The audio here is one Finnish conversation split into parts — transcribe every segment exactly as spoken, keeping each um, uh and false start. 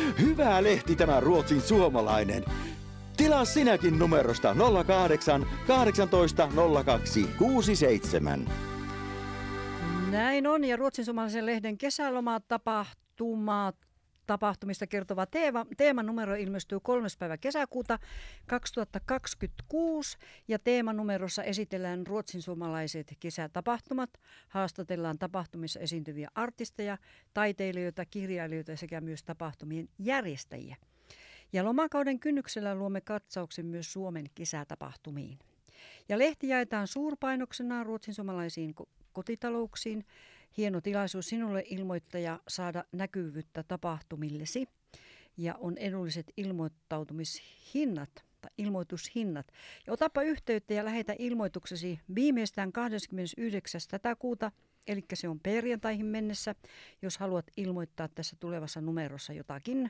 Hyvä lehti tämä Ruotsin suomalainen. Tilaa sinäkin numerosta nolla kahdeksan kahdeksantoista nolla kaksi kuusikymmentäseitsemän. Näin on, ja Ruotsin suomalaisen lehden kesälomatapahtumat tapahtumista kertova teema, teemanumero ilmestyy kolmas päivä kesäkuuta kaksituhattakaksikymmentäkuusi ja teemanumerossa esitellään ruotsin suomalaiset kesätapahtumat, haastatellaan tapahtumissa esiintyviä artisteja, taiteilijoita, kirjailijoita sekä myös tapahtumien järjestäjiä. Ja lomakauden kynnyksellä luomme katsauksen myös Suomen kesätapahtumiin. Ja lehti jaetaan suurpainoksena ruotsin suomalaisiin kotitalouksiin. Hieno tilaisuus sinulle ilmoittaja saada näkyvyyttä tapahtumillesi ja on edulliset ilmoittautumishinnat tai ilmoitushinnat. Ja otapa yhteyttä ja lähetä ilmoituksesi viimeistään kahdeskymmenesyhdeksäs tätä kuuta, eli se on perjantaihin mennessä, jos haluat ilmoittaa tässä tulevassa numerossa jotakin.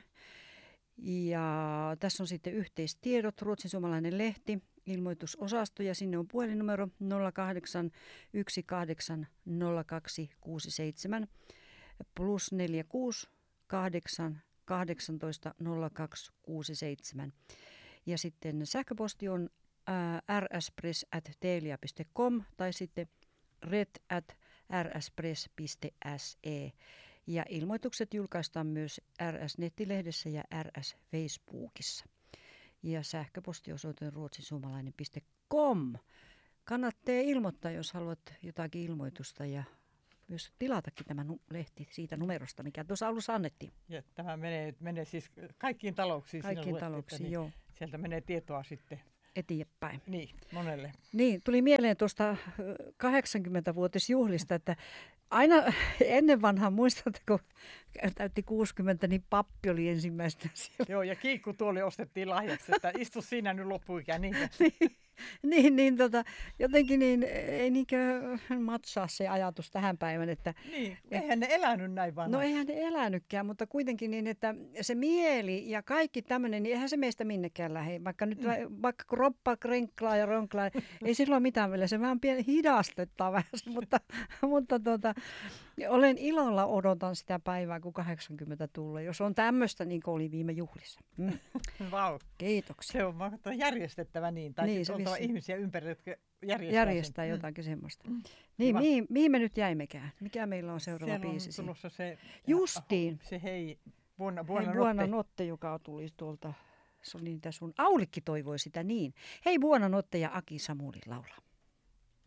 Ja tässä on sitten yhteistiedot, Ruotsin suomalainen lehti, ilmoitusosasto ja sinne on puhelinnumero nolla kahdeksan yksi kahdeksan nolla kaksi kuusi seitsemän plus neljä kuusi kahdeksan kahdeksantoista nolla kaksi kuusi seitsemän. Ja sitten sähköposti on r s press at telia piste com tai sitten red at r s press piste s e. Ja ilmoitukset julkaistaan myös R S-nettilehdessä ja R S-Facebookissa. Ja sähköpostiosoite on ruotsisuomalainen piste com. Kannattaa ilmoittaa, jos haluat jotakin ilmoitusta ja myös tilatakin tämä lehti siitä numerosta, mikä tuossa alussa annettiin. Ja tämä menee, menee siis kaikkiin talouksiin. Kaikkiin talouksiin, niin joo. Sieltä menee tietoa sitten eteenpäin. Niin, monelle. Niin, tuli mieleen tuosta kahdeksankymmentävuotisjuhlista, että aina ennen vanhaa, muistatteko, täytti kuusikymmentä, niin pappi oli ensimmäisenä siellä. Joo, ja kiikkutuoli ostettiin lahjaksi, että istu siinä nyt loppuikään. Niin, niin, niin tota, jotenkin niin, ei niinkö matsaa se ajatus tähän päivään. Että, niin, eihän ne elänyt näin vanhaksi. No eihän ne elänytkään, mutta kuitenkin niin, että se mieli ja kaikki tämmöinen, niin eihän se meistä minnekään lähde. Vaikka nyt mm. vaikka kroppa krenklaa ja ronklaa, ei sillä ole mitään vielä, se vähän pieni hidastettaa vähän, mutta, mutta tota, olen ilolla odotan sitä päivää, kun kahdeksankymmentä tulee, jos on tämmöistä niin kuin oli viime juhlissa. Mm. Vau. Kiitoksia. Se on järjestettävä niin, tai niin, sitten oltava ihmisiä ympärillä, jotka järjestää, järjestää sen. jotakin mm. semmoista. Mm. Niin, mihin, mihin me nyt jäimmekään? Mikä meillä on seuraava Siellä biisi? Siellä on tulossa se, Justiin. Se hei, vuonna, vuonna, hei, vuonna notte. notte, joka tuli tuolta, se oli niitä sun, Aulikki toivoi sitä niin. Hei vuonna notte ja Aki Samuli laulaa.